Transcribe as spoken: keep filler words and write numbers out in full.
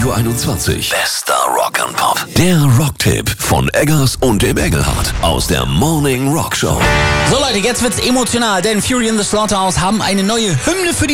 Radio einundzwanzig. Bester Rock and Pop. Der Rocktipp von Eggers und dem Engelhardt aus der Morning Rock Show. So Leute, jetzt wird's emotional, denn Fury in the Slaughterhouse haben eine neue Hymne für die